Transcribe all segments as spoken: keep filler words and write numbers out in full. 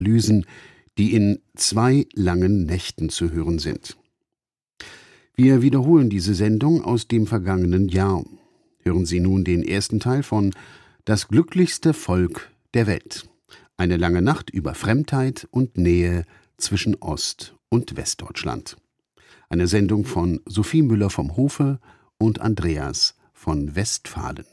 Analysen, die in zwei langen Nächten zu hören sind. Wir wiederholen diese Sendung aus dem vergangenen Jahr. Hören Sie nun den ersten Teil von »Das glücklichste Volk der Welt«. Eine lange Nacht über Fremdheit und Nähe zwischen Ost- und Westdeutschland. Eine Sendung von Sophie Müller vom Hofe und Andreas von Westfalen.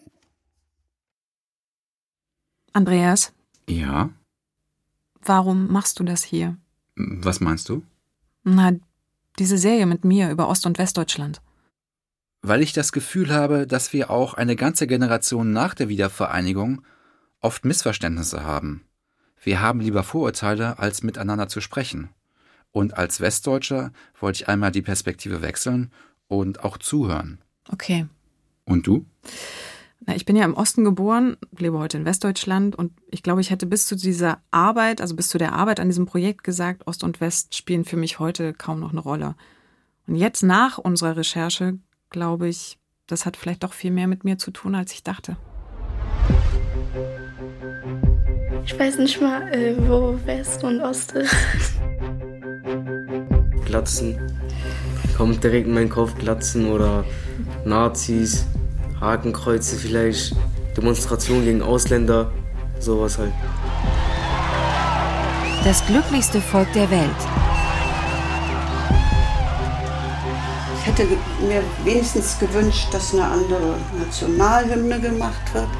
Andreas? Ja? Warum machst du das hier? Was meinst du? Na, diese Serie mit mir über Ost- und Westdeutschland. Weil ich das Gefühl habe, dass wir auch eine ganze Generation nach der Wiedervereinigung oft Missverständnisse haben. Wir haben lieber Vorurteile, als miteinander zu sprechen. Und als Westdeutscher wollte ich einmal die Perspektive wechseln und auch zuhören. Okay. Und du? Na, ich bin ja im Osten geboren, lebe heute in Westdeutschland und ich glaube, ich hätte bis zu dieser Arbeit, also bis zu der Arbeit an diesem Projekt gesagt, Ost und West spielen für mich heute kaum noch eine Rolle. Und jetzt nach unserer Recherche glaube ich, das hat vielleicht doch viel mehr mit mir zu tun, als ich dachte. Ich weiß nicht mal, äh, wo West und Ost ist. Glatzen. Kommt direkt in meinen Kopf Glatzen oder Nazis, Hakenkreuze vielleicht, Demonstrationen gegen Ausländer, sowas halt. Das glücklichste Volk der Welt. Ich hätte mir wenigstens gewünscht, dass eine andere Nationalhymne gemacht wird.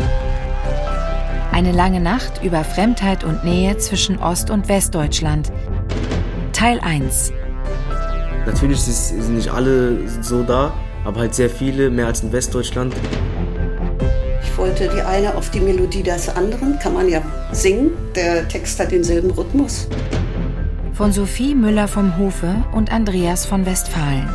Eine lange Nacht über Fremdheit und Nähe zwischen Ost- und Westdeutschland. Teil eins. Natürlich sind nicht alle so da, aber halt sehr viele, mehr als in Westdeutschland. Ich wollte die eine auf die Melodie des anderen, kann man ja singen. Der Text hat denselben Rhythmus. Von Sophie Müller vom Hofe und Andreas von Westfalen.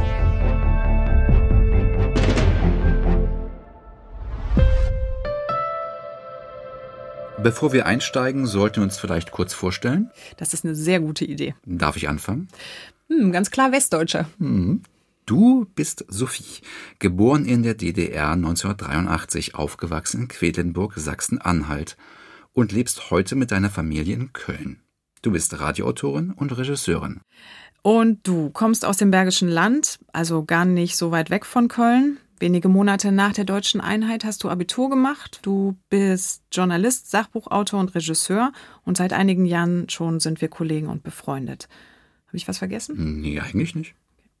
Bevor wir einsteigen, sollten wir uns vielleicht kurz vorstellen. Das ist eine sehr gute Idee. Darf ich anfangen? Hm, ganz klar Westdeutscher. Hm. Du bist Sophie, geboren in der D D R neunzehnhundertdreiundachtzig, aufgewachsen in Quedlinburg, Sachsen-Anhalt und lebst heute mit deiner Familie in Köln. Du bist Radioautorin und Regisseurin. Und du kommst aus dem Bergischen Land, also gar nicht so weit weg von Köln. Wenige Monate nach der deutschen Einheit hast du Abitur gemacht. Du bist Journalist, Sachbuchautor und Regisseur und seit einigen Jahren schon sind wir Kollegen und befreundet. Habe ich was vergessen? Nee, eigentlich nicht.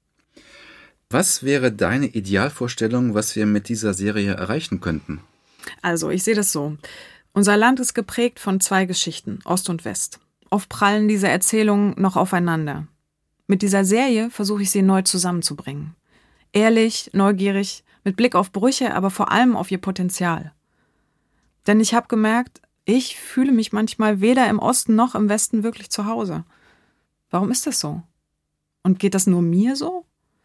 Was wäre deine Idealvorstellung, was wir mit dieser Serie erreichen könnten? Also, ich sehe das so. Unser Land ist geprägt von zwei Geschichten, Ost und West. Oft prallen diese Erzählungen noch aufeinander. Mit dieser Serie versuche ich sie neu zusammenzubringen. Ehrlich, neugierig, mit Blick auf Brüche, aber vor allem auf ihr Potenzial. Denn ich habe gemerkt, ich fühle mich manchmal weder im Osten noch im Westen wirklich zu Hause. Warum ist das so? Und geht das nur mir so?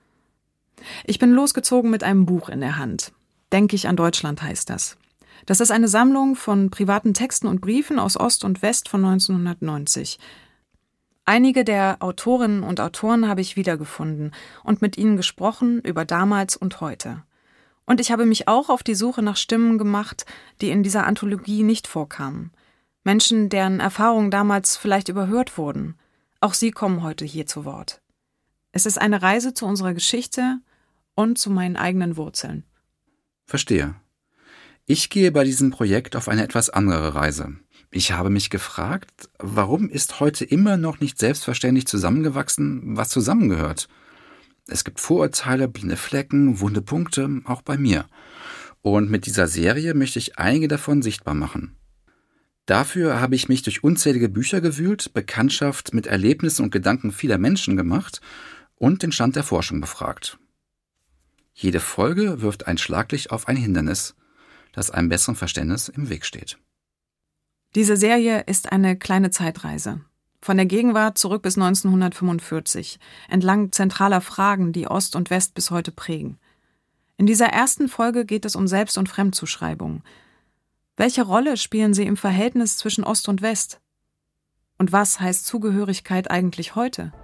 Ich bin losgezogen mit einem Buch in der Hand. Denke ich an Deutschland heißt das. Das ist eine Sammlung von privaten Texten und Briefen aus Ost und West von neunzehnhundertneunzig. Einige der Autorinnen und Autoren habe ich wiedergefunden und mit ihnen gesprochen über damals und heute. Und ich habe mich auch auf die Suche nach Stimmen gemacht, die in dieser Anthologie nicht vorkamen. Menschen, deren Erfahrungen damals vielleicht überhört wurden. Auch sie kommen heute hier zu Wort. Es ist eine Reise zu unserer Geschichte und zu meinen eigenen Wurzeln. Verstehe. Ich gehe bei diesem Projekt auf eine etwas andere Reise. Ich habe mich gefragt, warum ist heute immer noch nicht selbstverständlich zusammengewachsen, was zusammengehört? Es gibt Vorurteile, blinde Flecken, wunde Punkte, auch bei mir. Und mit dieser Serie möchte ich einige davon sichtbar machen. Dafür habe ich mich durch unzählige Bücher gewühlt, Bekanntschaft mit Erlebnissen und Gedanken vieler Menschen gemacht und den Stand der Forschung befragt. Jede Folge wirft ein Schlaglicht auf ein Hindernis, das einem besseren Verständnis im Weg steht. Diese Serie ist eine kleine Zeitreise. Von der Gegenwart zurück bis neunzehnhundertfünfundvierzig, entlang zentraler Fragen, die Ost und West bis heute prägen. In dieser ersten Folge geht es um Selbst- und Fremdzuschreibung. Welche Rolle spielen sie im Verhältnis zwischen Ost und West? Und was heißt Zugehörigkeit eigentlich heute?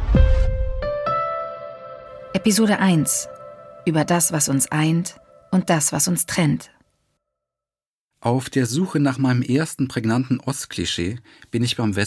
Episode eins. Über das, was uns eint und das, was uns trennt. Auf der Suche nach meinem ersten prägnanten Ostklischee bin ich beim West